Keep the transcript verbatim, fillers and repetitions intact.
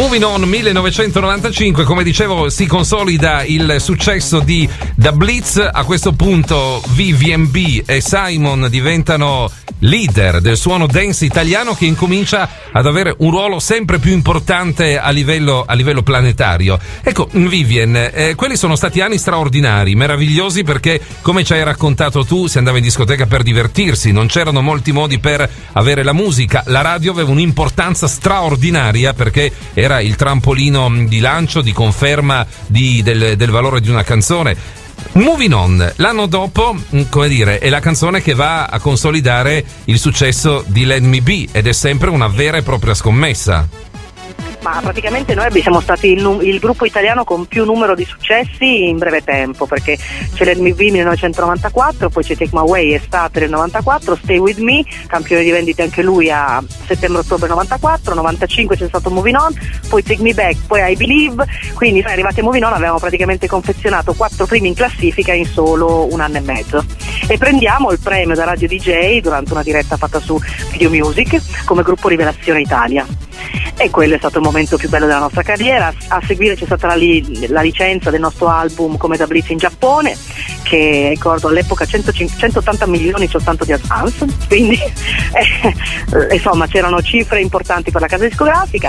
Moving On millenovecentonovantacinque, come dicevo, si consolida il successo di The Blitz. A questo punto Vivian B e Simon diventano leader del suono dance italiano, che incomincia ad avere un ruolo sempre più importante a livello, a livello planetario. Ecco, Vivian, eh, quelli sono stati anni straordinari, meravigliosi, perché come ci hai raccontato tu, si andava in discoteca per divertirsi, non c'erano molti modi per avere la musica, la radio aveva un'importanza straordinaria perché era il trampolino di lancio, di conferma di, del, del valore di una canzone. Moving On, l'anno dopo, come dire, è la canzone che va a consolidare il successo di Let Me Be, ed è sempre una vera e propria scommessa. Ma praticamente noi siamo stati il, il gruppo italiano con più numero di successi in breve tempo, perché c'è l'L M V millenovecentonovantaquattro, poi c'è Take My Way estate del novantaquattro, Stay With Me, campione di vendite anche lui a settembre-ottobre novantaquattro, novantacinque c'è stato Moving On, poi Take Me Back, poi I Believe, quindi noi arrivati a Moving On avevamo praticamente confezionato quattro primi in classifica in solo un anno e mezzo. E prendiamo il premio da Radio D J durante una diretta fatta su Video Music come gruppo Rivelazione Italia. E quello è stato il momento più bello della nostra carriera. A seguire c'è stata la, li, la licenza del nostro album come da Blitz in Giappone, che ricordo all'epoca centottanta milioni soltanto di advance, quindi eh, insomma c'erano cifre importanti per la casa discografica.